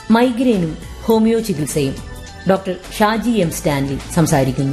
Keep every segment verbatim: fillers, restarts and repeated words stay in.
മൈഗ്രെയിനും homeo ചികിത്സയും doctor Shaji M Stanley സംസാരിക്കുന്നു.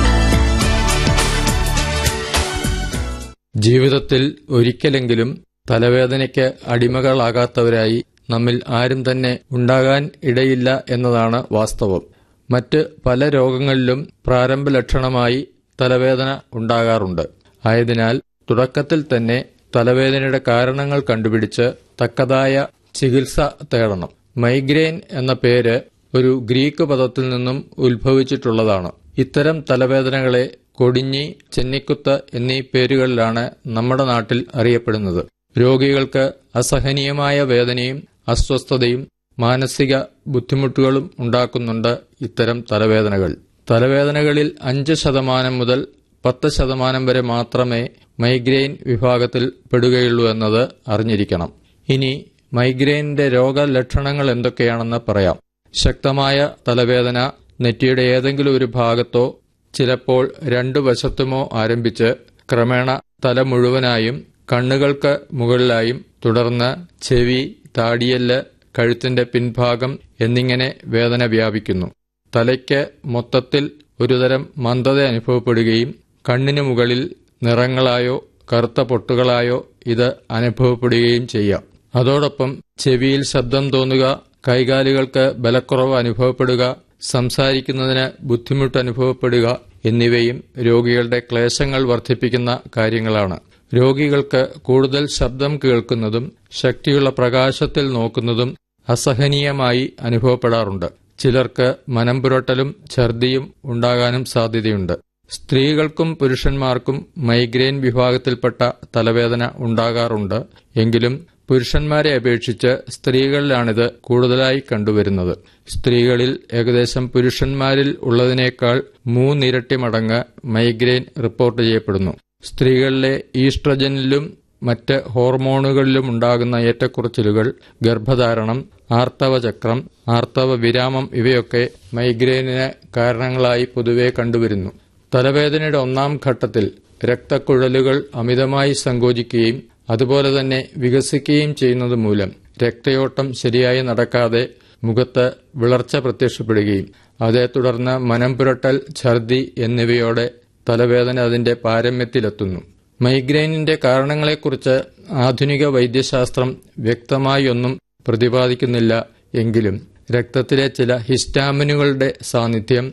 ജീവിതത്തിൽ ഒരിക്കലെങ്കിലും തലവേദനയ്ക്ക് അടിമകളാകാത്തവരായി നമ്മിൽ ആരും തന്നെ ഉണ്ടാകാൻ ഇടയില്ല എന്നതാണ് വാസ്തവം. മറ്റ് പല രോഗങ്ങളിലും പ്രാരംഭ ലക്ഷണമായി തലവേദന ഉണ്ടാകാറുണ്ട്. ആയതിനാൽ തുടക്കത്തിൽ തന്നെ തലവേദനയുടെ കാരണങ്ങൾ കണ്ടുപിടിച്ച് തക്കതായ ചികിത്സ തേടണം. മൈഗ്രെയിൻ എന്ന പേര് ഒരു ഗ്രീക്ക് പദത്തിൽ നിന്നും ഉത്ഭവിച്ചിട്ടുള്ളതാണ്. ഇത്തരം തലവേദനകളെ കൊടിഞ്ഞി, ചെന്നിക്കുത്ത് എന്നീ പേരുകളിലാണ് നമ്മുടെ നാട്ടിൽ അറിയപ്പെടുന്നത്. രോഗികൾക്ക് അസഹനീയമായ വേദനയും അസ്വസ്ഥതയും മാനസിക ബുദ്ധിമുട്ടുകളും ഉണ്ടാക്കുന്നുണ്ട് ഇത്തരം തലവേദനകൾ. തലവേദനകളിൽ അഞ്ച് ശതമാനം മുതൽ പത്ത് ശതമാനം വരെ മാത്രമേ മൈഗ്രെയിൻ വിഭാഗത്തിൽ പെടുകയുള്ളൂ എന്നത് അറിഞ്ഞിരിക്കണം. ഇനി മൈഗ്രെയിനിന്റെ രോഗലക്ഷണങ്ങൾ എന്തൊക്കെയാണെന്ന് പറയാം. ശക്തമായ തലവേദന നെറ്റിയുടെ ഏതെങ്കിലും ഒരു ഭാഗത്തോ ചിലപ്പോൾ രണ്ടു വശത്തുമോ ആരംഭിച്ച് ക്രമേണ തല മുഴുവനായും കണ്ണുകൾക്ക് മുകളിലായും തുടർന്ന് ചെവി, താടിയെല്ല്, കഴുത്തിന്റെ പിൻഭാഗം എന്നിങ്ങനെ വേദന വ്യാപിക്കുന്നു. തലയ്ക്ക് മൊത്തത്തിൽ ഒരുതരം മന്ദത അനുഭവപ്പെടുകയും കണ്ണിനു മുകളിൽ നിറങ്ങളായോ കറുത്ത പൊട്ടുകളായോ ഇത് അനുഭവപ്പെടുകയും ചെയ്യാം. അതോടൊപ്പം ചെവിയിൽ ശബ്ദം തോന്നുക, കൈകാലുകൾക്ക് ബലക്കുറവ് അനുഭവപ്പെടുക, സംസാരിക്കുന്നതിന് ബുദ്ധിമുട്ട് അനുഭവപ്പെടുക എന്നിവയും രോഗികളുടെ ക്ലേശങ്ങൾ വർദ്ധിപ്പിക്കുന്ന കാര്യങ്ങളാണ്. രോഗികൾക്ക് കൂടുതൽ ശബ്ദം കേൾക്കുന്നതും ശക്തിയുള്ള പ്രകാശത്തിൽ നോക്കുന്നതും അസഹനീയമായി അനുഭവപ്പെടാറുണ്ട്. ചിലർക്ക് മനംപുരട്ടലും ഛർദിയും ഉണ്ടാകാനും സാധ്യതയുണ്ട്. സ്ത്രീകൾക്കും പുരുഷന്മാർക്കും മൈഗ്രെയിൻ വിഭാഗത്തിൽപ്പെട്ട തലവേദന ഉണ്ടാകാറുണ്ട്. എങ്കിലും പുരുഷന്മാരെ അപേക്ഷിച്ച് സ്ത്രീകളിലാണിത് കൂടുതലായി കണ്ടുവരുന്നത്. സ്ത്രീകളിൽ ഏകദേശം പുരുഷന്മാരിൽ ഉള്ളതിനേക്കാൾ മൂന്നിരട്ടി മടങ്ങ് മൈഗ്രെയിൻ റിപ്പോർട്ട് ചെയ്യപ്പെടുന്നു. സ്ത്രീകളിലെ ഈസ്ട്രജനിലും മറ്റ് ഹോർമോണുകളിലും ഉണ്ടാകുന്ന ഏറ്റക്കുറച്ചിലുകൾ, ഗർഭധാരണം, ആർത്തവചക്രം, ആർത്തവ വിരാമം ഇവയൊക്കെ മൈഗ്രെയിനിന് കാരണങ്ങളായി പൊതുവെ കണ്ടുവരുന്നു. തലവേദനയുടെ ഒന്നാം ഘട്ടത്തിൽ രക്തക്കുഴലുകൾ അമിതമായി സങ്കോചിക്കുകയും അതുപോലെ തന്നെ വികസിക്കുകയും ചെയ്യുന്നത് മൂലം രക്തയോട്ടം ശരിയായി നടക്കാതെ മുഖത്ത് വിളർച്ച പ്രത്യക്ഷപ്പെടുകയും അതേ തുടർന്ന് മനംപുരട്ടൽ, ഛർദി എന്നിവയോടെ തലവേദന അതിന്റെ പാരമ്യത്തിലെത്തുന്നു. മൈഗ്രെയിനിന്റെ കാരണങ്ങളെക്കുറിച്ച് ആധുനിക വൈദ്യശാസ്ത്രം വ്യക്തമായി ഒന്നും പ്രതിപാദിക്കുന്നില്ല. എങ്കിലും രക്തത്തിലെ ചില ഹിസ്റ്റാമിനുകളുടെ സാന്നിധ്യം,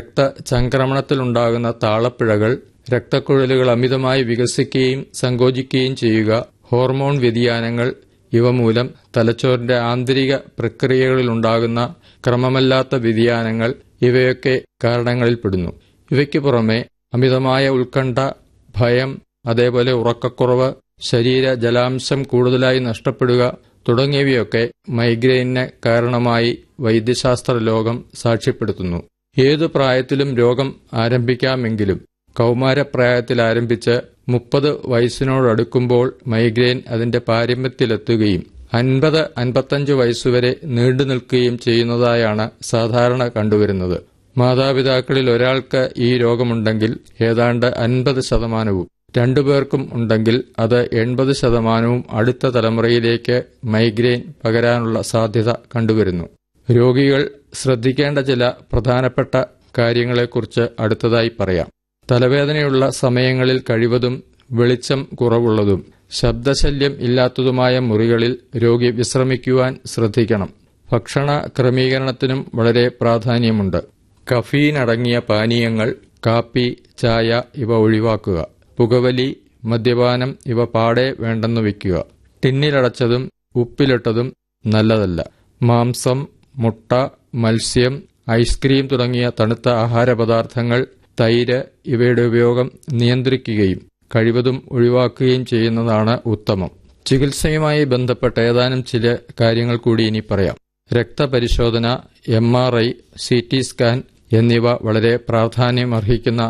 രക്തചംക്രമണത്തിലുണ്ടാകുന്ന താളപ്പിഴകൾ, രക്തക്കുഴലുകൾ അമിതമായി വികസിക്കുകയും സങ്കോചിക്കുകയും ചെയ്യുക, ഹോർമോൺ വ്യതിയാനങ്ങൾ ഇവ മൂലം തലച്ചോറിന്റെ ആന്തരിക പ്രക്രിയകളിലുണ്ടാകുന്ന ക്രമമല്ലാത്ത വ്യതിയാനങ്ങൾ ഇവയൊക്കെ കാരണങ്ങളിൽപ്പെടുന്നു. ഇവയ്ക്കു പുറമെ അമിതമായ ഉത്കണ്ഠ, ഭയം, അതേപോലെ ഉറക്കക്കുറവ്, ശരീര ജലാംശം കൂടുതലായി നഷ്ടപ്പെടുക തുടങ്ങിയവയൊക്കെ മൈഗ്രെയിനിന് കാരണമായി വൈദ്യശാസ്ത്ര ലോകം സാക്ഷ്യപ്പെടുത്തുന്നു. ഏതു പ്രായത്തിലും രോഗം ആരംഭിക്കാമെങ്കിലും കൗമാരപ്രായത്തിൽ ആരംഭിച്ച് മുപ്പത് വയസ്സിനോടടുക്കുമ്പോൾ മൈഗ്രെയിൻ അതിന്റെ പാരമ്യത്തിലെത്തുകയും അൻപത് അൻപത്തഞ്ച് വയസ്സുവരെ നീണ്ടു നിൽക്കുകയും ചെയ്യുന്നതായാണ് സാധാരണ കണ്ടുവരുന്നത്. മാതാപിതാക്കളിൽ ഒരാൾക്ക് ഈ രോഗമുണ്ടെങ്കിൽ ഏതാണ്ട് അൻപത് ശതമാനവും, രണ്ടുപേർക്കും ഉണ്ടെങ്കിൽ അത് എൺപത് ശതമാനവും അടുത്ത തലമുറയിലേക്ക് മൈഗ്രെയിൻ പകരാനുള്ള സാധ്യത കണ്ടുവരുന്നു. രോഗികൾ ശ്രദ്ധിക്കേണ്ട ചില പ്രധാനപ്പെട്ട കാര്യങ്ങളെക്കുറിച്ച് അടുത്തതായി പറയാം. തലവേദനയുള്ള സമയങ്ങളിൽ കഴിവതും വെളിച്ചം കുറവുള്ളതും ശബ്ദശല്യം ഇല്ലാത്തതുമായ മുറികളിൽ രോഗി വിശ്രമിക്കുവാൻ ശ്രദ്ധിക്കണം. ഭക്ഷണ ക്രമീകരണത്തിനും വളരെ പ്രാധാന്യമുണ്ട്. കഫീൻ അടങ്ങിയ പാനീയങ്ങൾ, കാപ്പി, ചായ ഇവ ഒഴിവാക്കുക. പുകവലി, മദ്യപാനം ഇവ പാടെ വേണ്ടെന്നു വയ്ക്കുക. ടിന്നിലടച്ചതും ഉപ്പിലിട്ടതും നല്ലതല്ല. മാംസം, മുട്ട, മത്സ്യം, ഐസ്ക്രീം തുടങ്ങിയ തണുത്ത ആഹാരപദാർത്ഥങ്ങൾ, തൈര് ഇവയുടെ ഉപയോഗം നിയന്ത്രിക്കുകയും കഴിവതും ഒഴിവാക്കുകയും ചെയ്യുന്നതാണ് ഉത്തമം. ചികിത്സയുമായി ബന്ധപ്പെട്ട ഏതാനും ചില കാര്യങ്ങൾ കൂടി ഇനി പറയാം. രക്തപരിശോധന, M R I, C T scan എന്നിവ വളരെ പ്രാധാന്യമർഹിക്കുന്ന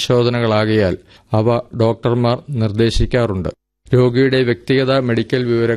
പരിശോധനകളാകയാൽ അവ ഡോക്ടർമാർ നിർദ്ദേശിക്കാറുണ്ട്. രോഗിയുടെ വ്യക്തിഗത മെഡിക്കൽ വിവരങ്ങൾ